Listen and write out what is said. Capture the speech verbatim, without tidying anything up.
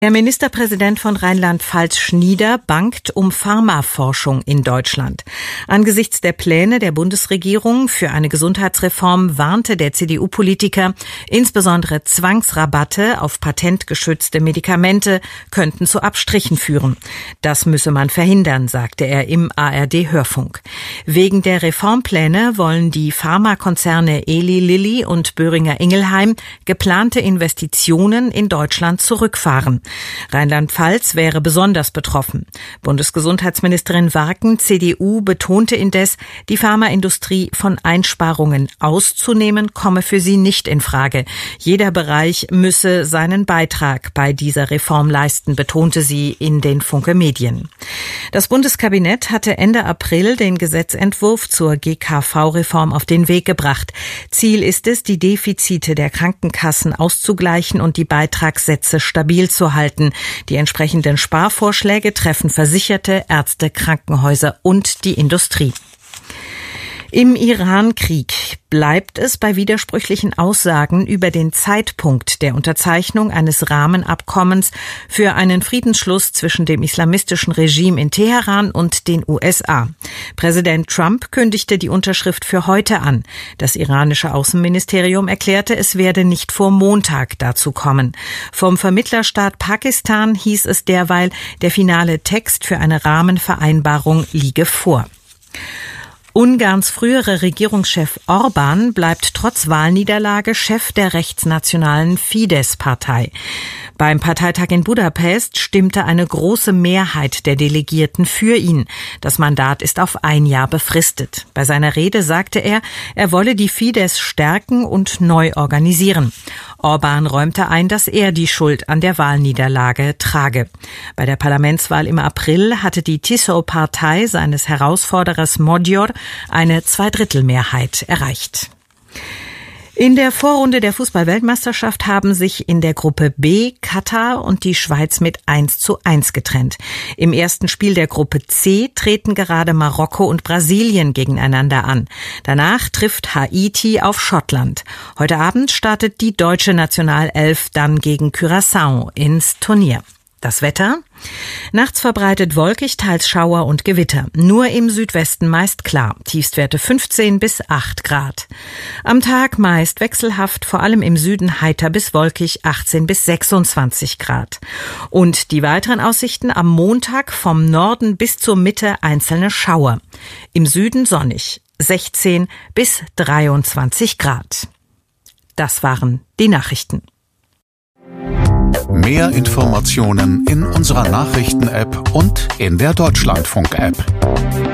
Der Ministerpräsident von Rheinland-Pfalz Schnieder bangt um Pharmaforschung in Deutschland. Angesichts der Pläne der Bundesregierung für eine Gesundheitsreform warnte der C D U-Politiker, insbesondere Zwangsrabatte auf patentgeschützte Medikamente könnten zu Abstrichen führen. Das müsse man verhindern, sagte er im A R D-Hörfunk. Wegen der Reformpläne wollen die Pharmakonzerne Eli Lilly und Boehringer Ingelheim geplante Investitionen in Deutschland zurückfahren. Rheinland-Pfalz wäre besonders betroffen. Bundesgesundheitsministerin Warken, C D U, betonte indes, die Pharmaindustrie von Einsparungen auszunehmen, komme für sie nicht in Frage. Jeder Bereich müsse seinen Beitrag bei dieser Reform leisten, betonte sie in den Funke Medien. Das Bundeskabinett hatte Ende April den Gesetzentwurf zur G K V-Reform auf den Weg gebracht. Ziel ist es, die Defizite der Krankenkassen auszugleichen und die Beitragssätze stabil zu halten. Die entsprechenden Sparvorschläge treffen Versicherte, Ärzte, Krankenhäuser und die Industrie. Im Iran-Krieg bleibt es bei widersprüchlichen Aussagen über den Zeitpunkt der Unterzeichnung eines Rahmenabkommens für einen Friedensschluss zwischen dem islamistischen Regime in Teheran und den U S A. Präsident Trump kündigte die Unterschrift für heute an. Das iranische Außenministerium erklärte, es werde nicht vor Montag dazu kommen. Vom Vermittlerstaat Pakistan hieß es derweil, der finale Text für eine Rahmenvereinbarung liege vor. Ungarns früherer Regierungschef Orbán bleibt trotz Wahlniederlage Chef der rechtsnationalen Fidesz-Partei. Beim Parteitag in Budapest stimmte eine große Mehrheit der Delegierten für ihn. Das Mandat ist auf ein Jahr befristet. Bei seiner Rede sagte er, er wolle die Fidesz stärken und neu organisieren. Orbán räumte ein, dass er die Schuld an der Wahlniederlage trage. Bei der Parlamentswahl im April hatte die Tiso-Partei seines Herausforderers Magyar eine Zweidrittelmehrheit erreicht. In der Vorrunde der Fußball-Weltmeisterschaft haben sich in der Gruppe B Katar und die Schweiz mit eins zu eins getrennt. Im ersten Spiel der Gruppe C treten gerade Marokko und Brasilien gegeneinander an. Danach trifft Haiti auf Schottland. Heute Abend startet die deutsche Nationalelf dann gegen Curaçao ins Turnier. Das Wetter? Nachts verbreitet wolkig, teils Schauer und Gewitter. Nur im Südwesten meist klar. Tiefstwerte fünfzehn bis acht Grad. Am Tag meist wechselhaft, vor allem im Süden heiter bis wolkig, achtzehn bis sechsundzwanzig Grad. Und die weiteren Aussichten am Montag vom Norden bis zur Mitte einzelne Schauer. Im Süden sonnig, sechzehn bis dreiundzwanzig Grad. Das waren die Nachrichten. Mehr Informationen in unserer Nachrichten-App und in der Deutschlandfunk-App.